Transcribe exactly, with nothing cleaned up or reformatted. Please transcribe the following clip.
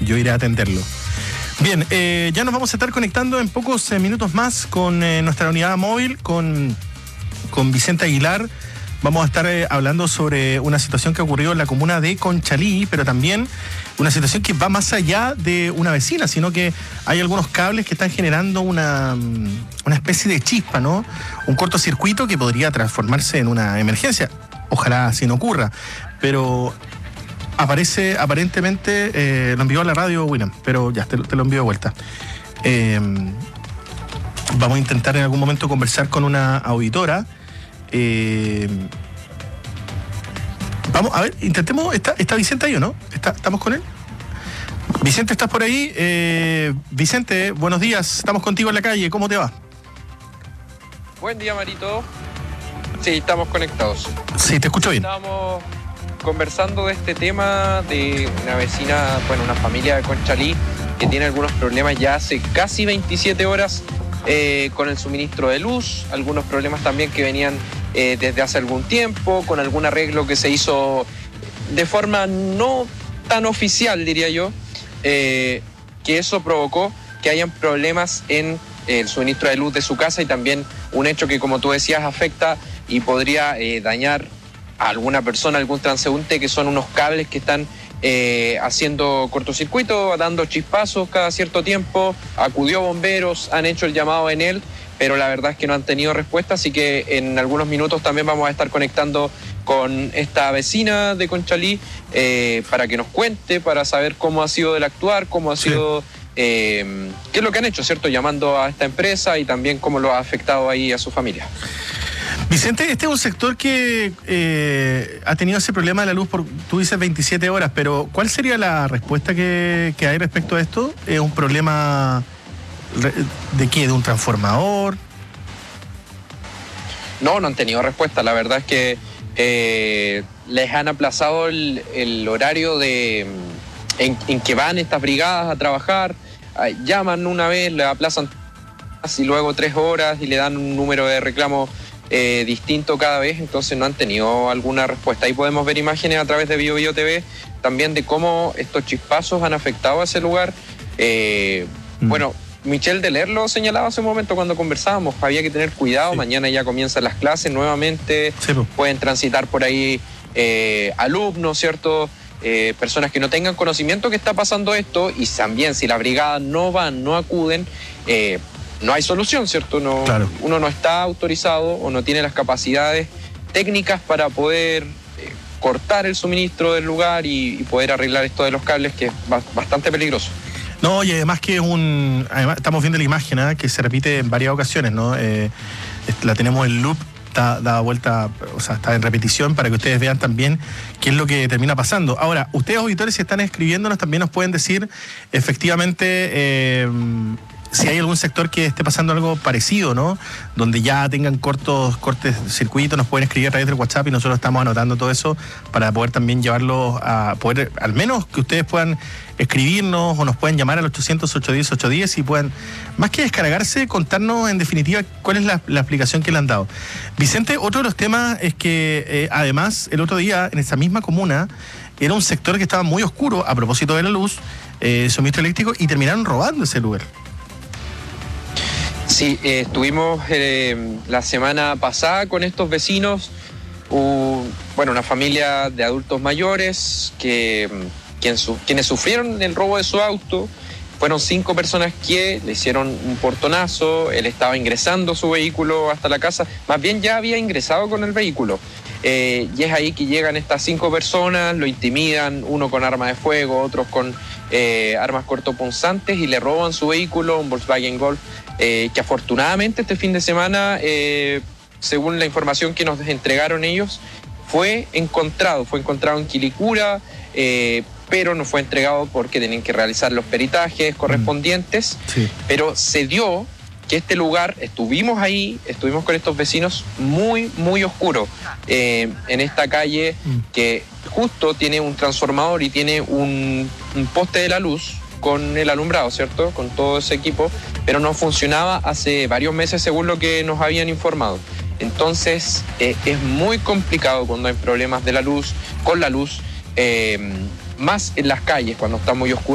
yo iré a atenderlo. Bien, eh, ya nos vamos a estar conectando en pocos eh, minutos más con eh, nuestra unidad móvil, con, con Vicente Aguilar. Vamos a estar eh, hablando sobre una situación que ocurrió en la comuna de Conchalí, pero también una situación que va más allá de una vecina, sino que hay algunos cables que están generando una, una especie de chispa, ¿no? Un cortocircuito que podría transformarse en una emergencia. Ojalá así no ocurra, pero aparece aparentemente, eh, lo envió a la radio William, pero ya te, te lo envío de vuelta. Eh, vamos a intentar en algún momento conversar con una auditora. Eh, vamos a ver, intentemos. ¿Está, está Vicente ahí o no? ¿Está, ¿Estamos con él? Vicente, ¿estás por ahí? Eh, Vicente, buenos días, estamos contigo en la calle, ¿cómo te va? Buen día, Marito. Sí, estamos conectados. Sí, te escucho bien. Estábamos conversando de este tema de una vecina, bueno, una familia de Conchalí que tiene algunos problemas ya hace casi veintisiete horas eh, con el suministro de luz, algunos problemas también que venían eh, desde hace algún tiempo, con algún arreglo que se hizo de forma no tan oficial, diría yo, eh, que eso provocó que hayan problemas en el suministro de luz de su casa y también un hecho que, como tú decías, afecta y podría eh, dañar a alguna persona, algún transeúnte, que son unos cables que están eh, haciendo cortocircuito, dando chispazos cada cierto tiempo. Acudió bomberos, han hecho el llamado en él, pero la verdad es que no han tenido respuesta, así que en algunos minutos también vamos a estar conectando con esta vecina de Conchalí eh, para que nos cuente, para saber cómo ha sido el actuar, cómo ha sido... Sí. Eh, qué es lo que han hecho, ¿cierto? Llamando a esta empresa y también cómo lo ha afectado ahí a su familia. Vicente, este es un sector que eh, ha tenido ese problema de la luz por, tú dices veintisiete horas, pero ¿cuál sería la respuesta que, que hay respecto a esto? ¿Es un problema de qué? ¿De un transformador? No, no han tenido respuesta. La verdad es que eh, les han aplazado el, el horario de en, en que van estas brigadas a trabajar. Llaman una vez, le aplazan y luego tres horas y le dan un número de reclamo eh, distinto cada vez, entonces no han tenido alguna respuesta. Ahí podemos ver imágenes a través de Bio Bio T V también de cómo estos chispazos han afectado a ese lugar. Eh, mm. Bueno, Michelle Deler lo señalaba hace un momento cuando conversábamos, había que tener cuidado, sí. Mañana ya comienzan las clases nuevamente, sí, pues. Pueden transitar por ahí eh, alumnos, ¿cierto? Eh, personas que no tengan conocimiento que está pasando esto, y también si las brigadas no van, no acuden, eh, no hay solución, ¿cierto? No, claro. Uno no está autorizado o no tiene las capacidades técnicas para poder eh, cortar el suministro del lugar y, y poder arreglar esto de los cables, que es bastante peligroso. No, y además que es un... Además, estamos viendo la imagen, ¿eh? Que se repite en varias ocasiones, ¿no? Eh, la tenemos en loop, da, da vuelta, o sea, está en repetición para que ustedes vean también qué es lo que termina pasando. Ahora, ustedes, auditores, si están escribiéndonos, también nos pueden decir efectivamente eh, si hay algún sector que esté pasando algo parecido, ¿no? Donde ya tengan cortos cortes de circuito, nos pueden escribir a través del WhatsApp y nosotros estamos anotando todo eso para poder también llevarlos a poder, al menos que ustedes puedan escribirnos o nos pueden llamar al ochocientos, ochocientos diez, ochocientos diez y puedan, más que descargarse, contarnos en definitiva cuál es la, la explicación que le han dado. Vicente, otro de los temas es que eh, además el otro día en esa misma comuna era un sector que estaba muy oscuro a propósito de la luz, eh, suministro eléctrico, y terminaron robando ese lugar. Sí, eh, estuvimos eh, la semana pasada con estos vecinos, uh, bueno, una familia de adultos mayores que... Quien su, quienes sufrieron el robo de su auto. Fueron cinco personas que le hicieron un portonazo, él estaba ingresando su vehículo hasta la casa, más bien ya había ingresado con el vehículo. Eh, y es ahí que llegan estas cinco personas, lo intimidan, uno con arma de fuego, otros con eh, armas cortopunzantes, y le roban su vehículo, un Volkswagen Golf, eh, que afortunadamente este fin de semana, eh, según la información que nos entregaron ellos, fue encontrado, fue encontrado en Quilicura, eh, pero no fue entregado porque tenían que realizar los peritajes correspondientes. Sí. Pero se dio que este lugar, estuvimos ahí, estuvimos con estos vecinos, muy, muy oscuro, eh, en esta calle que justo tiene un transformador y tiene un, un poste de la luz con el alumbrado, ¿cierto? Con todo ese equipo, pero no funcionaba hace varios meses según lo que nos habían informado. Entonces eh, es muy complicado cuando hay problemas de la luz, con la luz, eh, más en las calles, cuando está muy oscuro.